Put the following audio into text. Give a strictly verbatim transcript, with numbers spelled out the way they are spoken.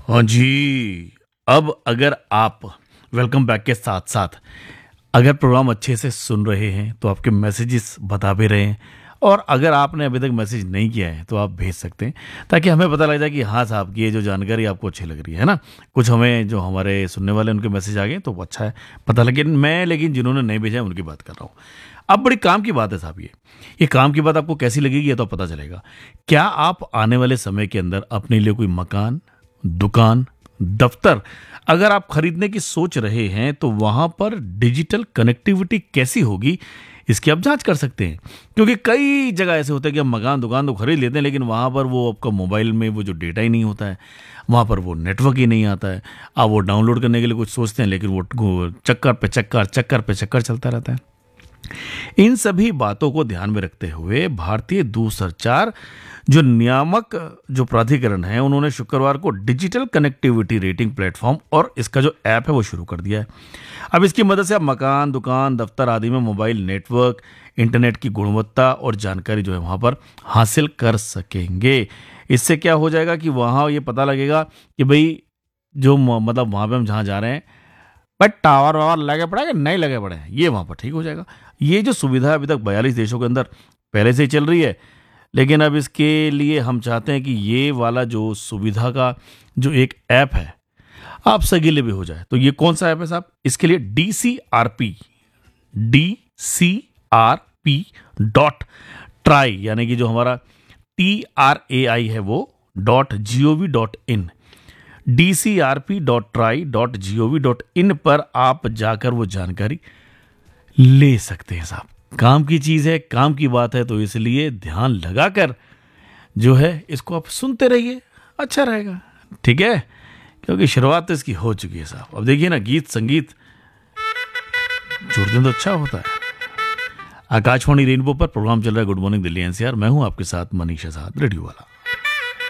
हाँ जी। अब अगर आप वेलकम बैक के साथ साथ अगर प्रोग्राम अच्छे से सुन रहे हैं तो आपके मैसेजेस बता भी रहे हैं, और अगर आपने अभी तक मैसेज नहीं किया है तो आप भेज सकते हैं, ताकि हमें पता लग जाए कि हाँ साहब की ये जो जानकारी आपको अच्छी लग रही है ना। कुछ हमें जो हमारे सुनने वाले उनके मैसेज आ गए तो वो अच्छा है, पता लगे। मैं लेकिन जिन्होंने नहीं भेजा है उनकी बात कर रहा हूँ। अब बड़ी काम की बात है साहब, ये ये काम की बात आपको कैसी लगेगी ये तो पता चलेगा। क्या आप आने वाले समय के अंदर अपने लिए कोई मकान, दुकान, दफ्तर अगर आप खरीदने की सोच रहे हैं तो वहां पर डिजिटल कनेक्टिविटी कैसी होगी, इसकी आप जांच कर सकते हैं। क्योंकि कई जगह ऐसे होते हैं कि हम मकान दुकान तो खरीद लेते हैं, लेकिन वहां पर वो आपका मोबाइल में वो जो डेटा ही नहीं होता है, वहां पर वो नेटवर्क ही नहीं आता है। आप वो डाउनलोड करने के लिए कुछ सोचते हैं, लेकिन वो चक्कर पे चक्कर चक्कर पे चक्कर चलता रहता है। इन सभी बातों को ध्यान में रखते हुए भारतीय दूरसंचार जो नियामक जो प्राधिकरण है, उन्होंने शुक्रवार को डिजिटल कनेक्टिविटी रेटिंग प्लेटफॉर्म और इसका जो ऐप है वो शुरू कर दिया है। अब इसकी मदद से आप मकान, दुकान, दफ्तर आदि में मोबाइल नेटवर्क, इंटरनेट की गुणवत्ता और जानकारी जो है वहां पर हासिल कर सकेंगे। इससे क्या हो जाएगा कि वहां ये पता लगेगा कि भाई जो म- मतलब वहां पे हम जहाँ जा रहे हैं, भाई टावर वावर लगे पड़े हैं कि नहीं लगे पड़े हैं, ये वहां पर ठीक हो जाएगा। ये जो सुविधा अभी तक बयालीस देशों के अंदर पहले से ही चल रही है, लेकिन अब इसके लिए हम चाहते हैं कि ये वाला जो सुविधा का जो एक ऐप है आप सभी लिए भी हो जाए। तो ये कौन सा ऐप है साहब? इसके लिए D C R P D C R P dot try, यानी कि जो हमारा टी आर ए आई है वो dot G O V dot in, D C R P dot try dot G O V dot in पर आप जाकर वो जानकारी ले सकते हैं साहब। काम की चीज है, काम की बात है, तो इसलिए ध्यान लगाकर जो है इसको आप सुनते रहिए, अच्छा रहेगा। ठीक है, क्योंकि शुरुआत तो इसकी हो चुकी है साहब। अब देखिए ना, गीत संगीत जुड़ते हैं तो अच्छा होता है। आकाशवाणी रेनबो पर प्रोग्राम चल रहा है good morning Delhi N C R. मैं हूं आपके साथ मनीष आजाद, रेडियो वाला।